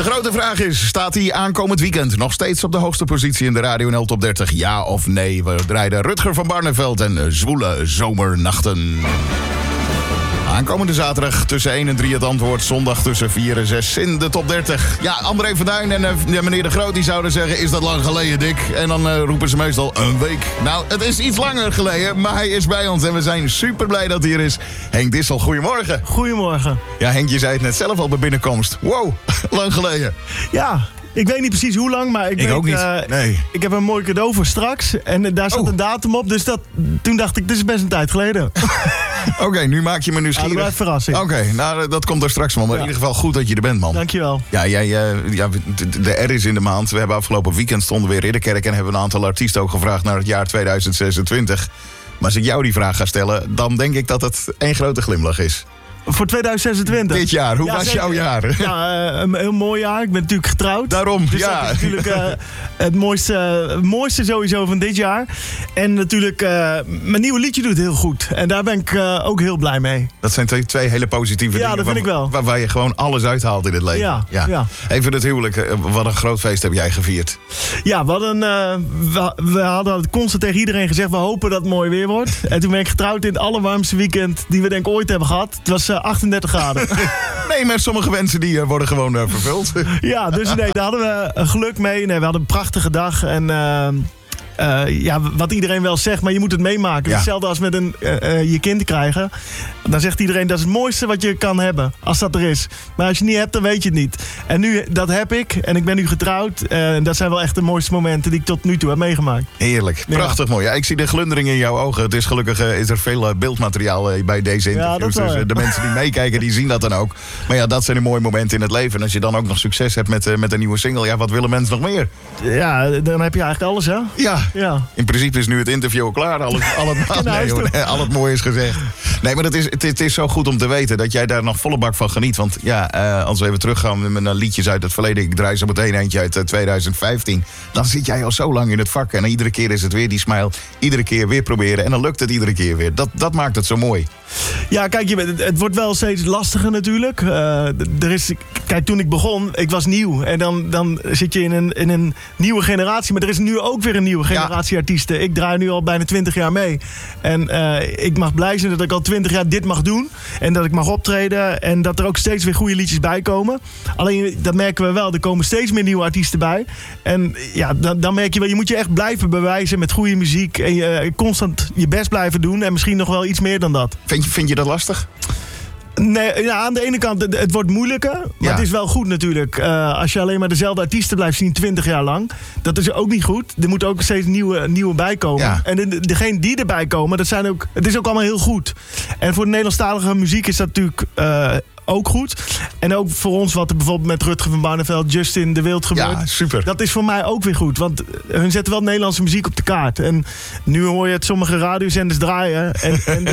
De grote vraag is, staat hij aankomend weekend nog steeds op de hoogste positie in de Radio NL Top 30? Ja of nee? We draaiden Rutger van Barneveld en Zwoele Zomernachten. Aankomende zaterdag tussen 1 en 3 het antwoord. Zondag tussen 4 en 6 in de top 30. Ja, André van Duin en meneer De Groot die zouden zeggen... is dat lang geleden, Dick? En dan roepen ze meestal een week. Nou, het is iets langer geleden, maar hij is bij ons. En we zijn super blij dat hij hier is. Henk Dissel, goedemorgen. Goedemorgen. Ja, Henk, je zei het net zelf al bij binnenkomst. Wow, lang geleden. Ja, ik weet niet precies hoe lang, maar ik weet, ook niet. Nee. Ik heb een mooi cadeau voor straks. En daar zat een datum op, dus toen dacht ik, dit is best een tijd geleden. Oké, nu maak je me nieuwsgierig. Dat blijft verrassing. Oké, nou dat komt er straks wel. Maar in ieder geval goed dat je er bent, man. Dankjewel. Ja, de R is in de maand. We hebben afgelopen weekend stonden we in Ridderkerk... en hebben een aantal artiesten ook gevraagd naar het jaar 2026. Maar als ik jou die vraag ga stellen... dan denk ik dat het één grote glimlach is. Voor 2026. Dit jaar, hoe was jouw jaar? Ja, een heel mooi jaar. Ik ben natuurlijk getrouwd. Daarom, dus ja. dat is natuurlijk het mooiste sowieso van dit jaar. En natuurlijk, mijn nieuwe liedje doet heel goed. En daar ben ik ook heel blij mee. Dat zijn twee hele positieve dingen. Ja, dat vind ik wel. Waar je gewoon alles uithaalt in het leven. Ja. Even het huwelijk. Wat een groot feest heb jij gevierd. Ja, we hadden het constant tegen iedereen gezegd... we hopen dat het mooi weer wordt. En toen ben ik getrouwd in het allerwarmste weekend... die we denk ik ooit hebben gehad. Het was 38 graden. Nee, maar sommige wensen die worden gewoon vervuld. Ja, dus nee, daar hadden we geluk mee. Nee, we hadden een prachtige dag. En wat iedereen wel zegt, maar je moet het meemaken. Ja. Hetzelfde als met je kind te krijgen. Dan zegt iedereen, dat is het mooiste wat je kan hebben. Als dat er is. Maar als je het niet hebt, dan weet je het niet. En nu, dat heb ik. En ik ben nu getrouwd. En dat zijn wel echt de mooiste momenten die ik tot nu toe heb meegemaakt. Heerlijk. Prachtig mooi. Ja, ik zie de glundering in jouw ogen. Het is gelukkig is er veel beeldmateriaal bij deze interviews. Ja, dus de mensen die meekijken, die zien dat dan ook. Maar ja, dat zijn de mooie momenten in het leven. En als je dan ook nog succes hebt met een nieuwe single. Ja, wat willen mensen nog meer? Ja, dan heb je eigenlijk alles, hè? Ja. In principe is nu het interview al klaar. Al het mooie is gezegd. Nee, maar het is zo goed om te weten dat jij daar nog volle bak van geniet. Want ja, als we even teruggaan met liedjes uit het verleden. Ik draai zo meteen eentje uit 2015. Dan zit jij al zo lang in het vak. En iedere keer is het weer die smile. Iedere keer weer proberen. En dan lukt het iedere keer weer. Dat maakt het zo mooi. Ja, kijk, het wordt wel steeds lastiger natuurlijk. Kijk, toen ik begon, ik was nieuw. En dan zit je in een nieuwe generatie. Maar er is nu ook weer een nieuwe generatie artiesten. Ik draai nu al bijna 20 jaar mee. En ik mag blij zijn dat ik al 20 jaar dit mag doen. En dat ik mag optreden. En dat er ook steeds weer goede liedjes bij komen. Alleen, dat merken we wel. Er komen steeds meer nieuwe artiesten bij. En ja, dan merk je wel, je moet je echt blijven bewijzen met goede muziek. En je constant je best blijven doen. En misschien nog wel iets meer dan dat. Vind je dat lastig? Nee, ja, aan de ene kant, het wordt moeilijker. Maar het is wel goed natuurlijk. Als je alleen maar dezelfde artiesten blijft zien 20 jaar lang. Dat is ook niet goed. Er moeten ook steeds nieuwe bijkomen. Ja. En degene die erbij komen, het is ook allemaal heel goed. En voor de Nederlandstalige muziek is dat natuurlijk... ook goed. En ook voor ons wat er bijvoorbeeld met Rutger van Barneveld, Justin de Wild gebeurt. Ja, super. Dat is voor mij ook weer goed. Want hun zetten wel Nederlandse muziek op de kaart. En nu hoor je het sommige radiozenders draaien. En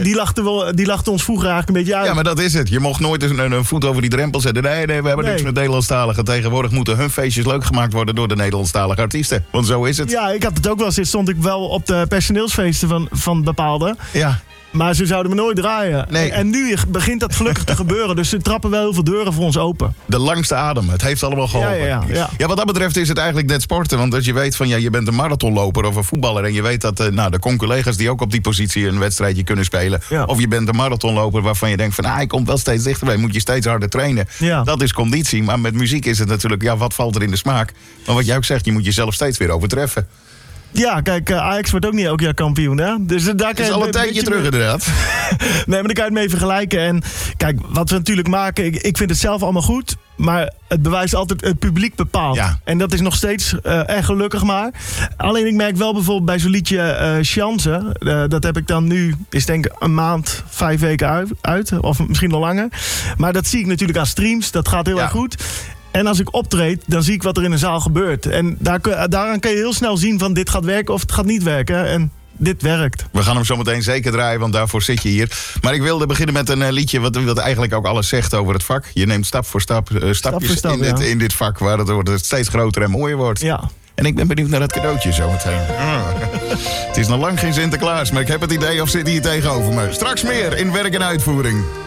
die lachten ons vroeger eigenlijk een beetje uit. Ja, maar dat is het. Je mocht nooit een voet over die drempel zetten. Nee, we hebben niks met Nederlandstaligen. Tegenwoordig moeten hun feestjes leuk gemaakt worden door de Nederlandstalige artiesten. Want zo is het. Ja, ik had het ook wel eens. Stond ik wel op de personeelsfeesten van bepaalde. Ja. Maar ze zouden me nooit draaien. Nee. En nu begint dat gelukkig te gebeuren. Dus ze trappen wel heel veel deuren voor ons open. De langste adem. Het heeft allemaal geholpen. Ja, wat dat betreft is het eigenlijk net sporten. Want als je weet van je bent een marathonloper of een voetballer. En je weet dat de conculega's die ook op die positie een wedstrijdje kunnen spelen. Ja. Of je bent een marathonloper waarvan je denkt van hij komt wel steeds dichterbij. Moet je steeds harder trainen. Ja. Dat is conditie. Maar met muziek is het natuurlijk, wat valt er in de smaak? Maar wat jij ook zegt, je moet jezelf steeds weer overtreffen. Ja, kijk, Ajax wordt ook niet elk jaar kampioen, hè? Dus daar is al een tijdje terug, inderdaad. Nee, maar dan kan je het mee vergelijken. En kijk, wat we natuurlijk maken, ik vind het zelf allemaal goed. Maar het bewijst altijd, het publiek bepaalt. Ja. En dat is nog steeds erg gelukkig maar. Alleen ik merk wel bijvoorbeeld bij zo'n liedje Chance. Dat heb ik dan nu, is denk ik een maand, 5 weken uit. Of misschien nog langer. Maar dat zie ik natuurlijk aan streams. Dat gaat heel erg goed. En als ik optreed, dan zie ik wat er in de zaal gebeurt. En daaraan kun je heel snel zien van dit gaat werken of het gaat niet werken. En dit werkt. We gaan hem zo meteen zeker draaien, want daarvoor zit je hier. Maar ik wilde beginnen met een liedje wat eigenlijk ook alles zegt over het vak. Je neemt stap voor stap stapjes in dit vak, waar het steeds groter en mooier wordt. Ja. En ik ben benieuwd naar dat cadeautje zometeen. Het is nog lang geen Sinterklaas, maar ik heb het idee of zit hier tegenover me. Straks meer in werk en uitvoering.